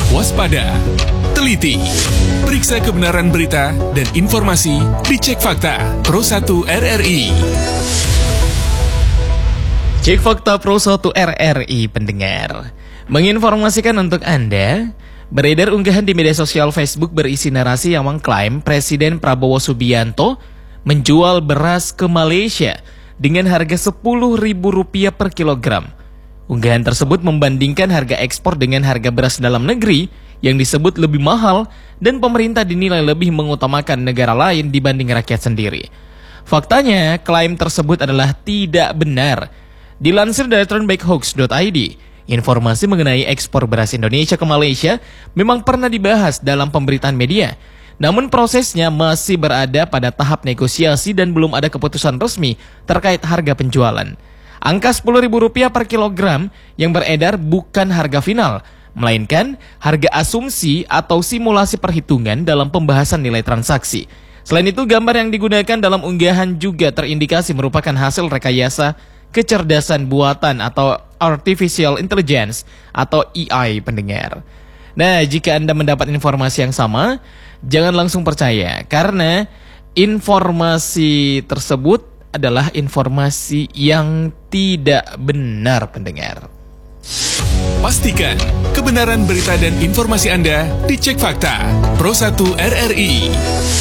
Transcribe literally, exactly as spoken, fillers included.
Waspada, teliti, periksa kebenaran berita dan informasi, dicek fakta Pro satu R R I. Cek fakta Pro satu R R I pendengar. Menginformasikan untuk Anda, beredar unggahan di media sosial Facebook berisi narasi yang mengklaim Presiden Prabowo Subianto menjual beras ke Malaysia dengan harga sepuluh ribu rupiah per kilogram. Unggahan tersebut membandingkan harga ekspor dengan harga beras dalam negeri yang disebut lebih mahal dan pemerintah dinilai lebih mengutamakan negara lain dibanding rakyat sendiri. Faktanya, klaim tersebut adalah tidak benar. Dilansir dari turnbackhoax dot I D, informasi mengenai ekspor beras Indonesia ke Malaysia memang pernah dibahas dalam pemberitaan media. Namun prosesnya masih berada pada tahap negosiasi dan belum ada keputusan resmi terkait harga penjualan. Angka sepuluh ribu rupiah per kilogram yang beredar bukan harga final, melainkan harga asumsi atau simulasi perhitungan dalam pembahasan nilai transaksi. Selain itu, gambar yang digunakan dalam unggahan juga terindikasi merupakan hasil rekayasa kecerdasan buatan atau artificial intelligence atau A I pendengar. Nah, jika Anda mendapat informasi yang sama, jangan langsung percaya karena informasi tersebut adalah informasi yang tidak benar pendengar. Pastikan kebenaran berita dan informasi Anda dicek fakta Pro satu R R I.